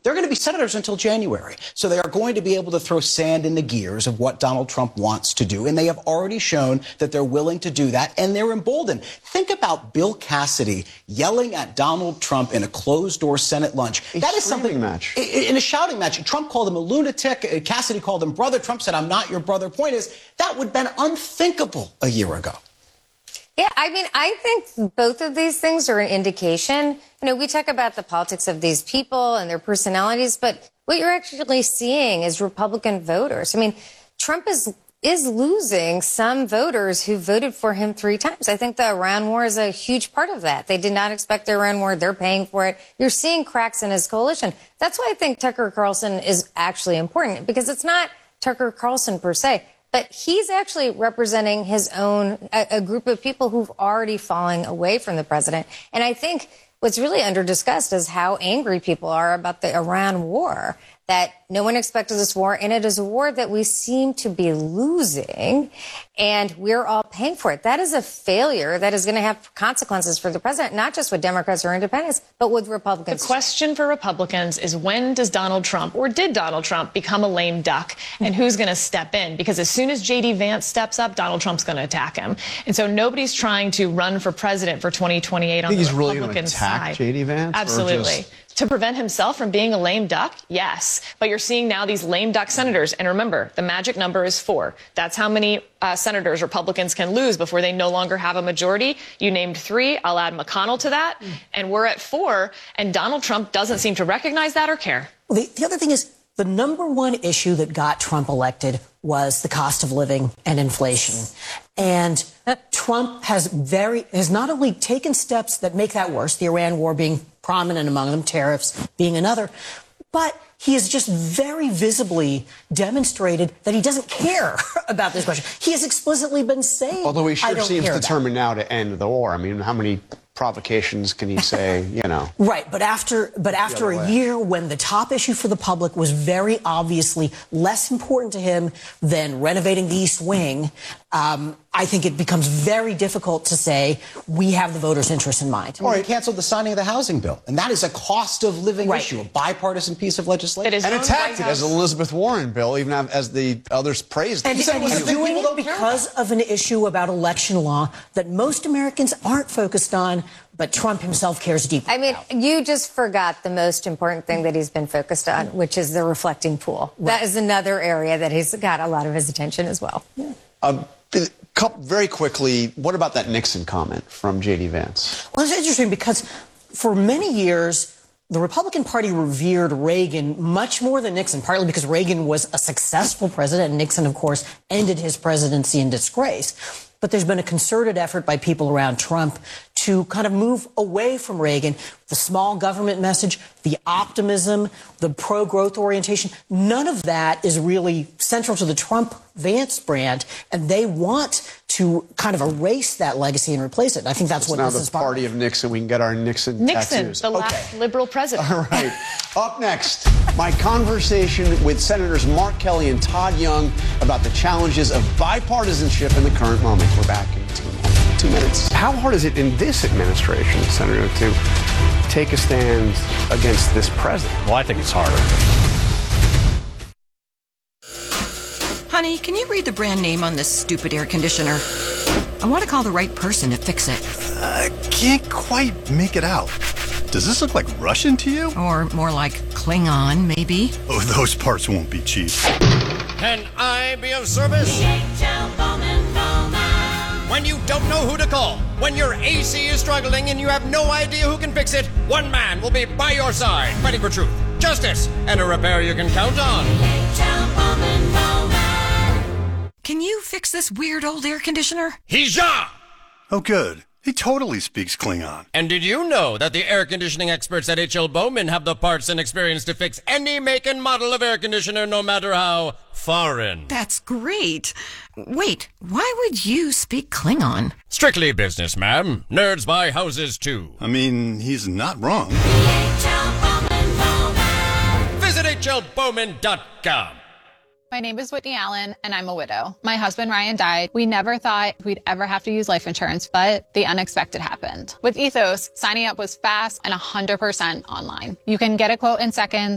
they're going to be senators until January. So they are going to be able to throw sand in the gears of what Donald Trump wants to do. And they have already shown that they're willing to do that, and they're emboldened. Think about Bill Cassidy yelling at Donald Trump in a closed-door Senate lunch. That is something. Match. In a shouting match. Trump called him a lunatic. Cassidy called him brother. Trump said, I'm not your brother. Point is, that would have been unthinkable a year ago. Yeah, I mean, I think both of these things are an indication. You know, we talk about the politics of these people and their personalities, but what you're actually seeing is Republican voters. I mean, Trump is losing some voters who voted for him 3 times. I think the Iran war is a huge part of that. They did not expect the Iran war. They're paying for it. You're seeing cracks in his coalition. That's why I think Tucker Carlson is actually important, because it's not Tucker Carlson per se, but he's actually representing his own, a group of people who've already fallen away from the president. And I think what's really under-discussed is how angry people are about the Iran war, that no one expected this war, and it is a war that we seem to be losing, and we're all paying for it. That is a failure that is going to have consequences for the president, not just with Democrats or independents, but with Republicans. The question for Republicans is, when does Donald Trump, or did Donald Trump, become a lame duck, and who's going to step in? Because as soon as J.D. Vance steps up, Donald Trump's going to attack him. And so nobody's trying to run for president for 2028 on the Republican side. He's really going to attack J.D. Vance? Absolutely. To prevent himself from being a lame duck? Yes. But you're seeing now these lame duck senators. And remember, the magic number is 4. That's how many senators Republicans can lose before they no longer have a majority. You named 3. I'll add McConnell to that. And we're at 4. And Donald Trump doesn't seem to recognize that or care. Well, the other thing is, the number one issue that got Trump elected was the cost of living and inflation. And Trump has not only taken steps that make that worse, the Iran war being prominent among them, tariffs being another, but he has just very visibly demonstrated that he doesn't care about this question. He has explicitly been saying, although he sure seems determined determined now to end the war. I mean, how many provocations can he say, you know? Right, but after a year when the top issue for the public was very obviously less important to him than renovating the East Wing, I think it becomes very difficult to say we have the voters' interest in mind. Or he canceled the signing of the housing bill, and that is a cost of living issue, a bipartisan piece of legislation. And attacked it as an Elizabeth Warren bill, even as the others praised it. And he's doing it because of an issue about election law that most Americans aren't focused on, but Trump himself cares deeply about. You just forgot the most important thing that he's been focused on, which is the reflecting pool. Right. That is another area that he's got a lot of his attention as well. Yeah. Very quickly, what about that Nixon comment from J.D. Vance? Well, it's interesting because for many years, the Republican Party revered Reagan much more than Nixon, partly because Reagan was a successful president, and Nixon, of course, ended his presidency in disgrace. But there's been a concerted effort by people around Trump to kind of move away from Reagan. The small government message, the optimism, the pro-growth orientation, none of that is really central to the Trump-Vance brand, and they want to kind of erase that legacy and replace it. I think that's what this is about. Now the party of Nixon, we can get our Nixon tattoos. The last liberal president. All right. Up next, my conversation with Senators Mark Kelly and Todd Young about the challenges of bipartisanship in the current moment. We're back in 2 minutes. How hard is it in this administration, Senator, to take a stand against this president? Well, I think it's harder. Honey, can you read the brand name on this stupid air conditioner? I want to call the right person to fix it. I can't quite make it out. Does this look like Russian to you? Or more like Klingon, maybe? Oh, those parts won't be cheap. Can I be of service? When you don't know who to call, when your AC is struggling and you have no idea who can fix it, one man will be by your side, fighting for truth, justice, and a repair you can count on. Can you fix this weird old air conditioner? Hija! Oh, good. He totally speaks Klingon. And did you know that the air conditioning experts at H.L. Bowman have the parts and experience to fix any make and model of air conditioner, no matter how foreign? That's great. Wait, why would you speak Klingon? Strictly business, ma'am. Nerds buy houses, too. I mean, he's not wrong. Visit hlbowman.com. My name is Whitney Allen, and I'm a widow. My husband, Ryan, died. We never thought we'd ever have to use life insurance, but the unexpected happened. With Ethos, signing up was fast and 100% online. You can get a quote in seconds.